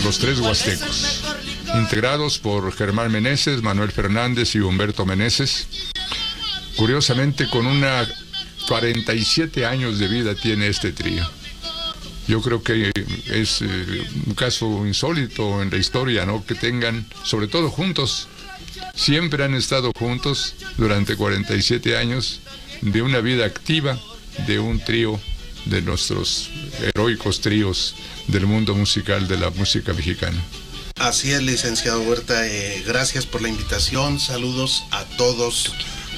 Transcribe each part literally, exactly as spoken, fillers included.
Los Tres Huastecos, integrados por Germán Meneses, Manuel Fernández y Humberto Meneses. Curiosamente, con una cuarenta y siete años de vida tiene este trío. Yo creo que es eh, un caso insólito en la historia, ¿no? Que tengan, sobre todo juntos, siempre han estado juntos durante cuarenta y siete años de una vida activa, de un trío de nuestros heroicos tríos del mundo musical, de la música mexicana. Así es, licenciado Huerta, eh, gracias por la invitación, saludos a todos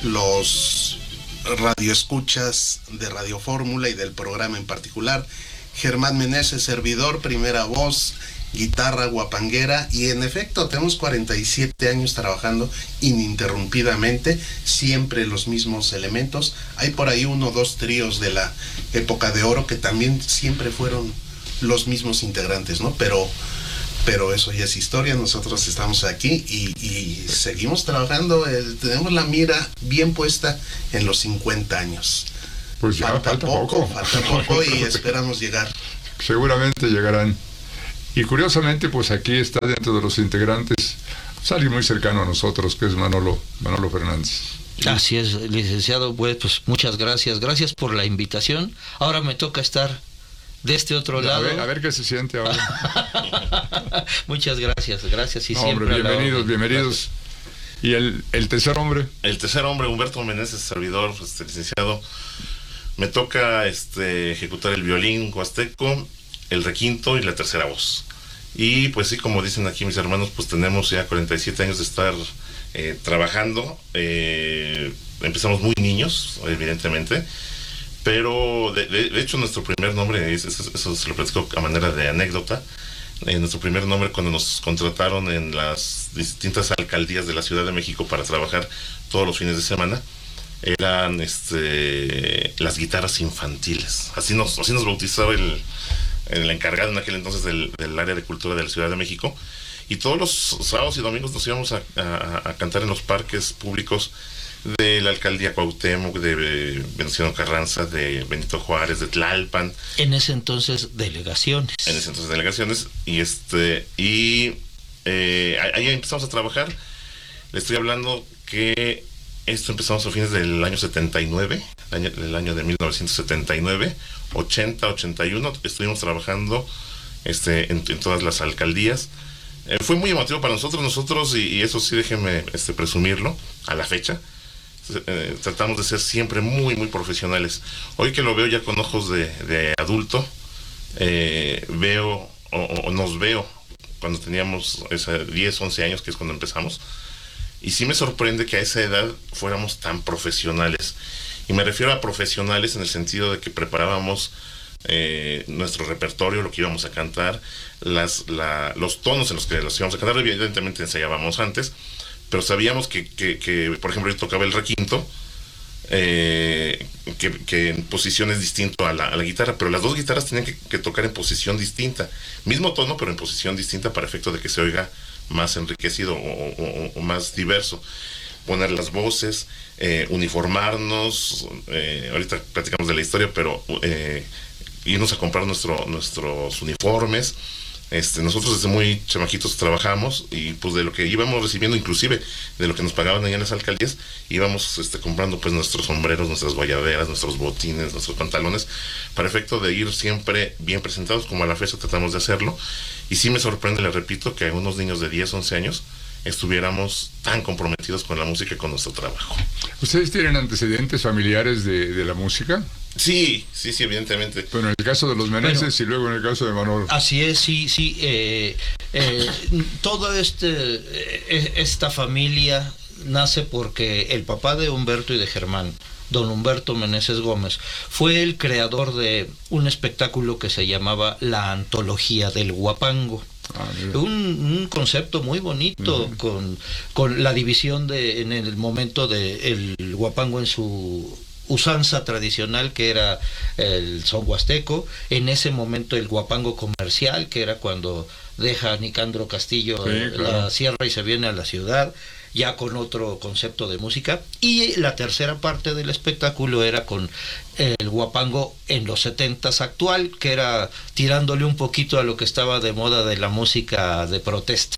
los radioescuchas de Radio Fórmula y del programa en particular. Germán Meneses, servidor, primera voz, guitarra guapanguera, y en efecto tenemos cuarenta y siete años trabajando ininterrumpidamente, siempre los mismos elementos. Hay por ahí uno o dos tríos de la época de oro que también siempre fueron los mismos integrantes, ¿no? Pero, pero eso ya es historia, nosotros estamos aquí y, y seguimos trabajando, eh, tenemos la mira bien puesta en los cincuenta años. Pues ya falta, falta poco, poco. falta poco y esperamos llegar. Seguramente llegarán. Y curiosamente, pues aquí está dentro de los integrantes, sale muy cercano a nosotros, que es Manolo, Manolo Fernández. Así es, licenciado, pues, pues muchas gracias, gracias por la invitación. Ahora me toca estar de este otro lado. A ver, a ver qué se siente ahora. Muchas gracias, gracias y no, siempre. Hombre, bienvenidos, bienvenidos. Gracias. ¿Y el, el tercer hombre? El tercer hombre, Humberto Meneses, servidor, este, licenciado. Me toca este, ejecutar el violín huasteco, el requinto y la tercera voz. Y pues sí, como dicen aquí mis hermanos, pues tenemos ya cuarenta y siete años de estar eh, trabajando. Eh, empezamos muy niños, evidentemente, pero de, de, de hecho nuestro primer nombre, es, eso, eso se lo platico a manera de anécdota. Eh, nuestro primer nombre, cuando nos contrataron en las distintas alcaldías de la Ciudad de México para trabajar todos los fines de semana, eran este, las guitarras infantiles. Así nos, así nos bautizaba el, el encargado en aquel entonces del, del área de cultura de la Ciudad de México. Y todos los sábados y domingos nos íbamos a, a, a cantar en los parques públicos de la alcaldía Cuauhtémoc, de Venustiano Carranza, de Benito Juárez, de Tlalpan. En ese entonces delegaciones. En ese entonces delegaciones. Y este y eh, ahí empezamos a trabajar. Le estoy hablando que esto empezamos a fines del año setenta y nueve, el año, el año de mil novecientos setenta y nueve, ochenta, ochenta y uno, estuvimos trabajando este, en, en todas las alcaldías. Eh, fue muy emotivo para nosotros, nosotros, y, y eso sí déjenme este, presumirlo, a la fecha, eh, tratamos de ser siempre muy, muy profesionales. Hoy que lo veo ya con ojos de, de adulto, eh, veo, o, o nos veo, cuando teníamos esa diez, once años, que es cuando empezamos. Y sí me sorprende que a esa edad fuéramos tan profesionales. Y me refiero a profesionales en el sentido de que preparábamos eh, nuestro repertorio, lo que íbamos a cantar, las, la, los tonos en los que los íbamos a cantar. Evidentemente ensayábamos antes, pero sabíamos que, que, que por ejemplo, yo tocaba el requinto, eh, que, que en posiciones distintas a la, a la guitarra, pero las dos guitarras tenían que, que tocar en posición distinta. Mismo tono, pero en posición distinta para efecto de que se oiga más enriquecido o, o, o más diverso. Poner las voces, eh, uniformarnos, eh, ahorita platicamos de la historia, pero eh, irnos a comprar nuestro, nuestros uniformes. Este, nosotros desde muy chamaquitos trabajamos y pues de lo que íbamos recibiendo, inclusive de lo que nos pagaban allá en las alcaldías, íbamos este, comprando pues nuestros sombreros, nuestras guayaberas, nuestros botines, nuestros pantalones, para efecto de ir siempre bien presentados, como a la fecha tratamos de hacerlo. Y sí me sorprende, le repito, que unos niños de diez, once años estuviéramos tan comprometidos con la música y con nuestro trabajo. ¿Ustedes tienen antecedentes familiares de, de la música? Sí, sí, sí, evidentemente. Bueno, en el caso de los Meneses, bueno, y luego en el caso de Manolo. Así es, sí, sí. Eh, eh, toda este, eh, esta familia nace porque el papá de Humberto y de Germán, don Humberto Meneses Gómez, fue el creador de un espectáculo que se llamaba La Antología del Huapango. Ah, un, un concepto muy bonito, uh-huh. con, con la división de en el momento de el huapango en su usanza tradicional, que era el son huasteco, en ese momento el huapango comercial, que era cuando deja Nicandro Castillo sí, claro. la sierra y se viene a la ciudad, ya con otro concepto de música, y la tercera parte del espectáculo era con el guapango en los setentas actual, que era tirándole un poquito a lo que estaba de moda de la música de protesta.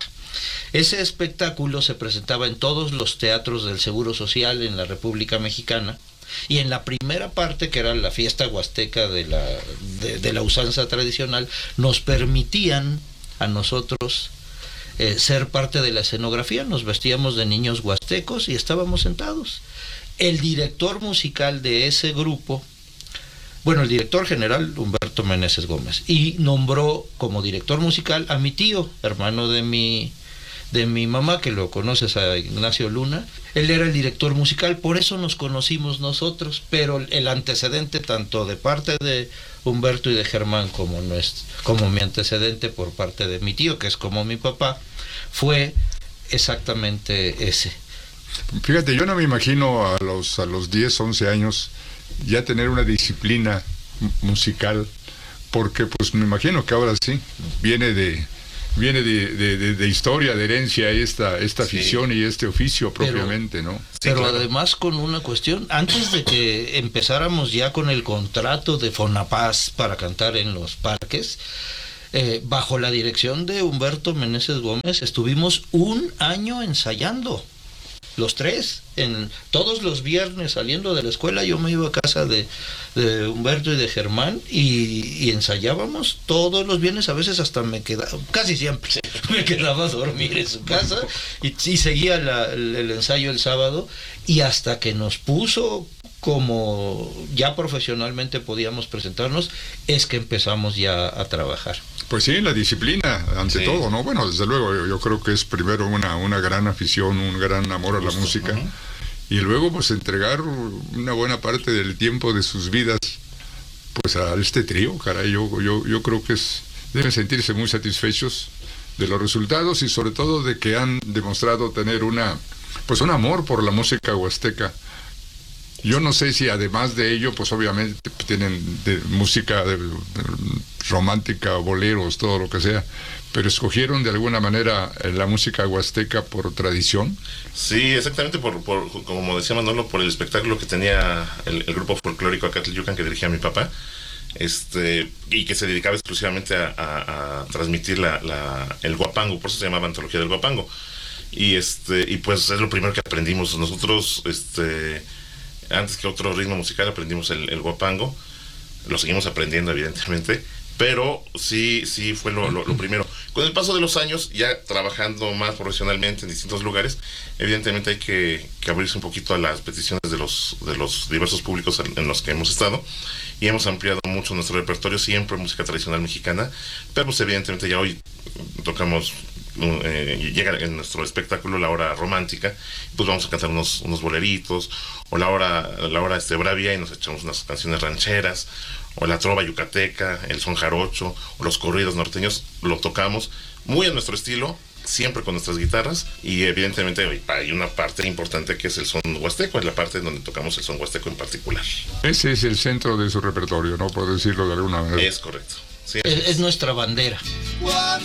Ese espectáculo se presentaba en todos los teatros del Seguro Social en la República Mexicana, y en la primera parte, que era la fiesta huasteca de la, de, de la usanza tradicional, nos permitían a nosotros eh, ser parte de la escenografía. Nos vestíamos de niños huastecos y estábamos sentados. El director musical de ese grupo, bueno, el director general, Humberto Meneses Gómez, y nombró como director musical a mi tío, hermano de mi de mi mamá, que lo conoces, a Ignacio Luna. Él era el director musical, por eso nos conocimos nosotros, pero el antecedente tanto de parte de Humberto y de Germán como, nuestro, como mi antecedente por parte de mi tío, que es como mi papá, fue exactamente ese. Fíjate, yo no me imagino a los, a los diez, once años ya tener una disciplina musical, porque pues me imagino que ahora sí, viene de... Viene de, de, de, de historia, de herencia, esta, esta Sí. afición y este oficio propiamente, pero, ¿no? Sí, pero claro. además con una cuestión, antes de que empezáramos ya con el contrato de Fonapaz para cantar en los parques, eh, bajo la dirección de Humberto Meneses Gómez, estuvimos un año ensayando. Los tres, en todos los viernes saliendo de la escuela, yo me iba a casa de, de Humberto y de Germán y, y ensayábamos todos los viernes. A veces hasta me quedaba, casi siempre me quedaba a dormir en su casa y, y seguía la, el, el ensayo el sábado, y hasta que nos puso como ya profesionalmente podíamos presentarnos, es que empezamos ya a trabajar. Pues sí, la disciplina, ante Sí. todo, ¿no? Bueno, desde luego, yo, yo creo que es primero una, una gran afición, un gran amor a la Justo, música, ajá. y luego pues entregar una buena parte del tiempo de sus vidas pues a este trío, caray. Yo, yo, yo creo que es, deben sentirse muy satisfechos de los resultados y sobre todo de que han demostrado tener una pues un amor por la música huasteca. Yo no sé si además de ello, pues obviamente tienen de música de, de, romántica, boleros, todo lo que sea, pero escogieron de alguna manera la música huasteca por tradición. Sí, exactamente, por, por como decía Manolo, por el espectáculo que tenía el, el grupo folclórico Acatliyucan que dirigía mi papá, este y que se dedicaba exclusivamente a, a, a transmitir la, la, el guapango, por eso se llamaba Antología del Guapango. Y este y pues es lo primero que aprendimos nosotros, este antes que otro ritmo musical aprendimos el, el guapango, lo seguimos aprendiendo evidentemente, pero sí, sí fue lo, lo, lo primero. Con el paso de los años, ya trabajando más profesionalmente en distintos lugares, evidentemente hay que, que abrirse un poquito a las peticiones de los, de los diversos públicos en, en los que hemos estado, y hemos ampliado mucho nuestro repertorio, siempre música tradicional mexicana, pero pues evidentemente ya hoy tocamos, eh, llega en nuestro espectáculo la hora romántica, pues vamos a cantar unos, unos boleritos, o la hora, la hora este, bravia, y nos echamos unas canciones rancheras, o la trova yucateca, el son jarocho, o los corridos norteños, lo tocamos muy a nuestro estilo, siempre con nuestras guitarras, y evidentemente hay una parte importante que es el son huasteco, es la parte en donde tocamos el son huasteco en particular. Ese es el centro de su repertorio, ¿no? Por decirlo de alguna manera. Es correcto. Sí, Es, es nuestra bandera.